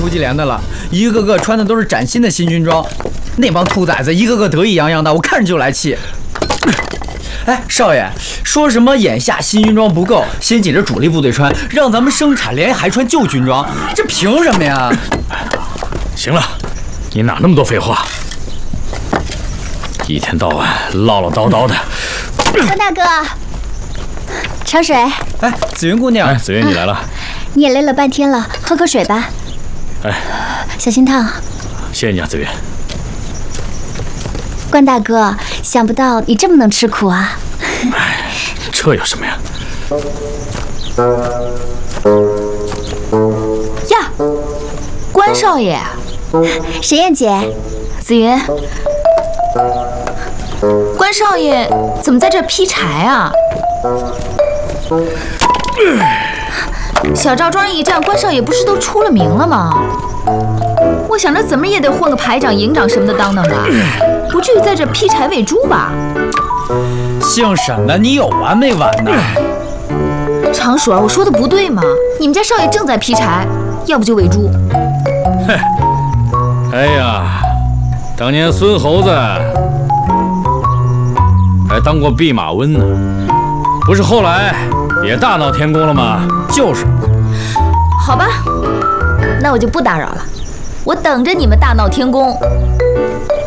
胡继莲的了，一个个穿的都是崭新的新军装，那帮兔崽子一个个得意洋洋的，我看着就来气。哎，少爷，说什么眼下新军装不够，先紧着主力部队穿，让咱们生产连还穿旧军装，这凭什么呀？ 行了，你哪那么多废话？一天到晚唠唠叨叨的。 关大哥，盛水。 哎，紫云姑娘， 哎，紫云你来了。 你也累了半天了，喝口水吧。 哎， 小心烫。 谢谢你啊，紫云。 关大哥，想不到你这么能吃苦啊！ 哎，这有什么呀？ 呀，关少爷， 沈燕姐， 紫云，关少爷怎么在这劈柴啊？小赵庄一战，关少爷不是都出了名了吗？我想着怎么也得混个排长、营长什么的当当吧，不至于在这劈柴喂猪吧？ 姓沈的，你有完没完呢？ 常鼠儿，我说的不对吗？你们家少爷正在劈柴，要不就喂猪。 哼，哎呀，当年孙猴子还当过弼马温呢，不是后来也大闹天宫了吗？ 就是。 好吧，那我就不打扰了，我等着你们大闹天宫。